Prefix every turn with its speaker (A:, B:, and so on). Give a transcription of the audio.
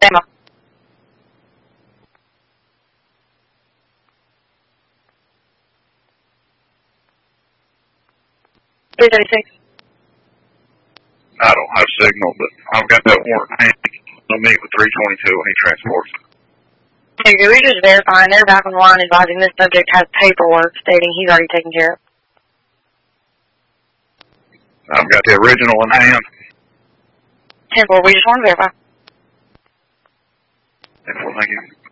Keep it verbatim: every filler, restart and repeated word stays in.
A: Emma. three thirty-six.
B: I don't have signal, but I've got that warrant in hand. I'll meet with three twenty-two when he transports it.
A: Okay, we're just verifying. They're back on the line advising this subject has paperwork stating he's already taken care of.
B: I've got the original in hand.
A: ten four, we just want to verify.
B: ten four, thank you.